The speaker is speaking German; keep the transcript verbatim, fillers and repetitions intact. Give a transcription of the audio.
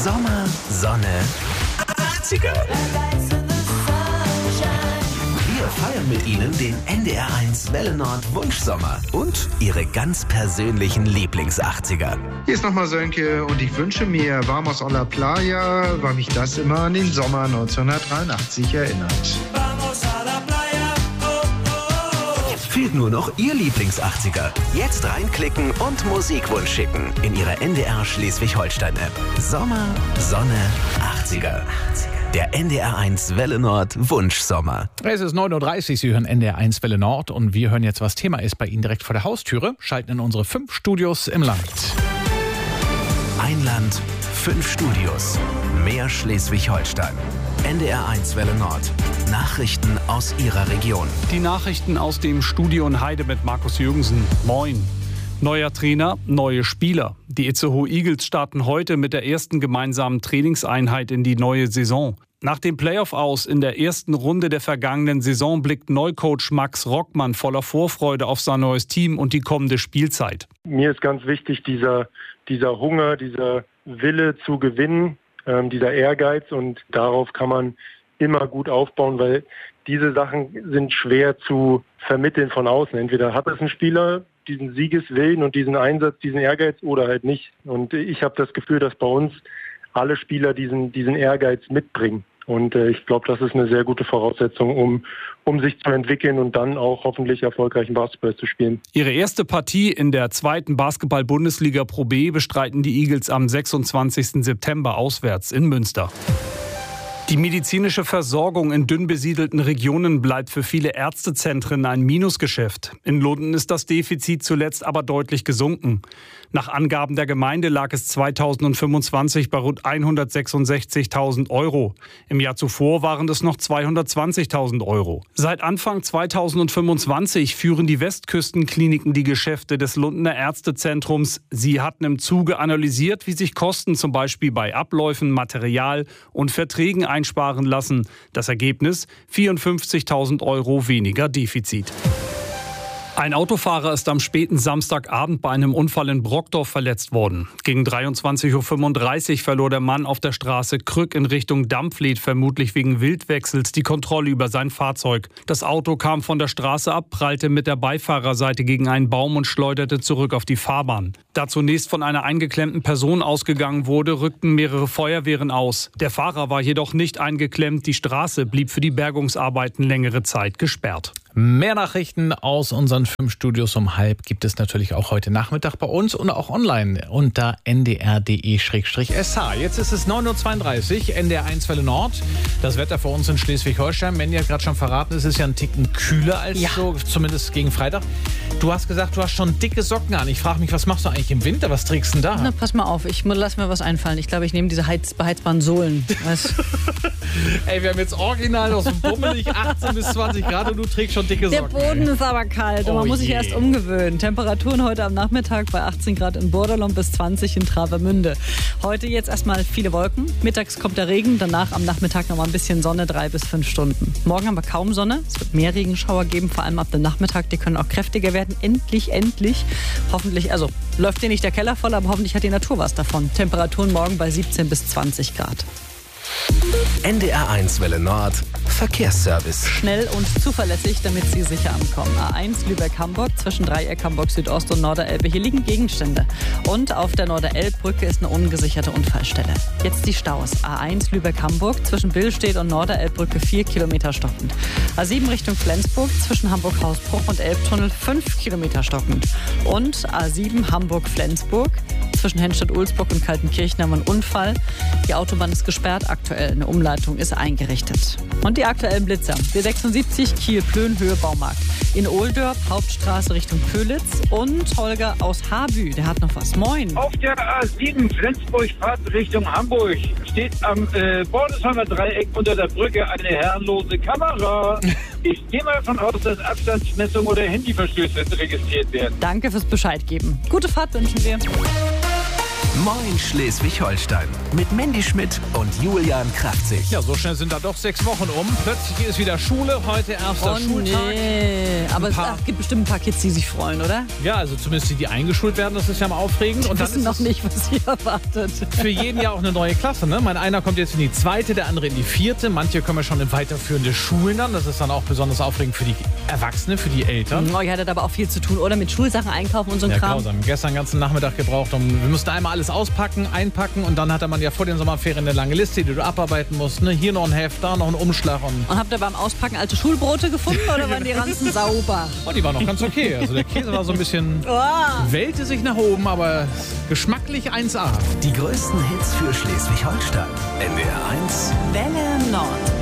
Sommer, Sonne, achtziger. Wir feiern mit Ihnen den N D R eins Welle Nord Wunschsommer und Ihre ganz persönlichen Lieblings-achtziger. Hier ist nochmal Sönke und ich wünsche mir Vamos a la Playa, weil mich das immer an den Sommer neunzehnhundertdreiundachtzig erinnert. Vamos a la playa, oh, oh, oh. Fehlt nur noch Ihr Lieblings-achtziger. Jetzt reinklicken und Musikwunsch schicken in Ihre N D R Schleswig-Holstein-App. Sommer, Sonne, achtziger. Der N D R eins Welle Nord Wunschsommer. Es ist neun Uhr dreißig, Sie hören N D R eins Welle Nord und wir hören jetzt, was Thema ist bei Ihnen direkt vor der Haustüre. Schalten in unsere fünf Studios im Land. Ein Land, fünf Studios. Mehr Schleswig-Holstein. N D R eins Welle Nord. Nachrichten aus Ihrer Region. Die Nachrichten aus dem Studio in Heide mit Markus Jürgensen. Moin. Neuer Trainer, neue Spieler. Die Itzehoe Eagles starten heute mit der ersten gemeinsamen Trainingseinheit in die neue Saison. Nach dem Playoff-Aus in der ersten Runde der vergangenen Saison blickt Neucoach Max Rockmann voller Vorfreude auf sein neues Team und die kommende Spielzeit. Mir ist ganz wichtig, dieser, dieser Hunger, dieser Wille zu gewinnen, ähm, dieser Ehrgeiz, und darauf kann man immer gut aufbauen, weil diese Sachen sind schwer zu vermitteln von außen. Entweder hat es ein Spieler diesen Siegeswillen und diesen Einsatz, diesen Ehrgeiz, oder halt nicht. Und ich habe das Gefühl, dass bei uns alle Spieler diesen, diesen Ehrgeiz mitbringen. Und äh, ich glaube, das ist eine sehr gute Voraussetzung, um, um sich zu entwickeln und dann auch hoffentlich erfolgreichen Basketball zu spielen. Ihre erste Partie in der zweiten Basketball-Bundesliga Pro B bestreiten die Eagles am sechsundzwanzigsten September auswärts in Münster. Die medizinische Versorgung in dünn besiedelten Regionen bleibt für viele Ärztezentren ein Minusgeschäft. In Lunden ist das Defizit zuletzt aber deutlich gesunken. Nach Angaben der Gemeinde lag es zweitausendfünfundzwanzig bei rund hundertsechsundsechzigtausend Euro. Im Jahr zuvor waren es noch zweihundertzwanzigtausend Euro. Seit Anfang zweitausendfünfundzwanzig führen die Westküstenkliniken die Geschäfte des Lundener Ärztezentrums. Sie hatten im Zuge analysiert, wie sich Kosten zum Beispiel bei Abläufen, Material und Verträgen einsparen lassen. Das Ergebnis: vierundfünfzigtausend Euro weniger Defizit. Ein Autofahrer ist am späten Samstagabend bei einem Unfall in Brockdorf verletzt worden. Gegen dreiundzwanzig Uhr fünfunddreißig verlor der Mann auf der Straße Krück in Richtung Dampflied, vermutlich wegen Wildwechsels, die Kontrolle über sein Fahrzeug. Das Auto kam von der Straße ab, prallte mit der Beifahrerseite gegen einen Baum und schleuderte zurück auf die Fahrbahn. Da zunächst von einer eingeklemmten Person ausgegangen wurde, rückten mehrere Feuerwehren aus. Der Fahrer war jedoch nicht eingeklemmt. Die Straße blieb für die Bergungsarbeiten längere Zeit gesperrt. Mehr Nachrichten aus unseren fünf Studios um halb gibt es natürlich auch heute Nachmittag bei uns und auch online unter n d r punkt d e slash s h. Jetzt ist es neun Uhr zweiunddreißig, N D R eins Welle Nord. Das Wetter für uns in Schleswig-Holstein. Mandy hat gerade schon verraten, es ist ja ein Ticken kühler als ja. so, zumindest gegen Freitag. Du hast gesagt, du hast schon dicke Socken an. Ich frage mich, was machst du eigentlich im Winter? Was trägst du denn da? Na, pass mal auf, ich lass mir was einfallen. Ich glaube, ich nehme diese heiz- beheizbaren Sohlen. Ey, wir haben jetzt original aus dem Bummelig achtzehn bis zwanzig Grad und du trägst schon dicke Socken. Der Boden ist aber kalt und Oh man muss sich je. erst umgewöhnen. Temperaturen heute am Nachmittag bei achtzehn Grad in Borderland bis zwanzig in Travemünde. Heute jetzt erstmal viele Wolken. Mittags kommt der Regen, danach am Nachmittag noch mal ein bisschen Sonne, drei bis fünf Stunden. Morgen haben wir kaum Sonne. Es wird mehr Regenschauer geben, vor allem ab dem Nachmittag. Die können auch kräftiger werden. Endlich, endlich. Hoffentlich, also läuft dir nicht der Keller voll, aber hoffentlich hat die Natur was davon. Temperaturen morgen bei siebzehn bis zwanzig Grad. N D R eins Welle Nord Verkehrsservice. Schnell und zuverlässig, damit Sie sicher ankommen. A eins Lübeck-Hamburg zwischen Dreieck Hamburg Südost und Norderelbe. Hier liegen Gegenstände. Und auf der Norderelbbrücke ist eine ungesicherte Unfallstelle. Jetzt die Staus. A eins Lübeck-Hamburg zwischen Billstedt und Norderelbbrücke vier Kilometer stockend. A sieben Richtung Flensburg zwischen Hamburg-Hausbruch und Elbtunnel fünf Kilometer stockend. Und A sieben Hamburg-Flensburg zwischen Henstedt-Ulzburg und Kaltenkirchen haben wir einen Unfall. Die Autobahn ist gesperrt aktuell. Eine Umleitung ist eingerichtet. Und die aktuellen Blitzer. B sechsundsiebzig Kiel-Plön, Höhe Baumarkt. In Ohldorf, Hauptstraße Richtung Pölitz. Und Holger aus Habü, der hat noch was. Moin. Auf der A sieben Flensburg-Fahrt Richtung Hamburg steht am äh, Bordesheimer Dreieck unter der Brücke eine herrenlose Kamera. Ich gehe mal davon aus, dass Abstandsmessungen oder Handyverstöße registriert werden. Danke fürs Bescheid geben. Gute Fahrt wünschen wir. Moin Schleswig-Holstein mit Mandy Schmidt und Julian Kraftzig. Ja, so schnell sind da doch sechs Wochen um. Plötzlich ist wieder Schule, heute erster Oh Schultag. nee, aber es paar- ach, gibt bestimmt ein paar Kids, die sich freuen, oder? Ja, also zumindest die, die eingeschult werden, das ist ja mal aufregend. Die Und dann wissen ist noch es nicht, was sie erwartet. für jeden ja auch eine neue Klasse. Ne? Mein einer kommt jetzt in die zweite, der andere in die vierte. Manche kommen ja schon in weiterführende Schulen dann. Das ist dann auch besonders aufregend für die Erwachsenen, für die Eltern. Oh, ihr hattet aber auch viel zu tun, oder? Mit Schulsachen einkaufen und so ein Ja, Kram. grausam. Gestern den ganzen Nachmittag gebraucht. Um, wir mussten einmal alles auspacken, einpacken und dann hatte man ja vor den Sommerferien eine lange Liste, die du abarbeiten musst. Ne? Hier noch ein Heft, da noch ein Umschlag. Und Und habt ihr beim Auspacken alte Schulbrote gefunden oder waren die Ranzen sauber? oh, die war noch ganz okay. Also der Käse war so ein bisschen, Oh. wellte sich nach oben, aber geschmacklich eins A. Die größten Hits für Schleswig-Holstein. N D R eins Welle Nord.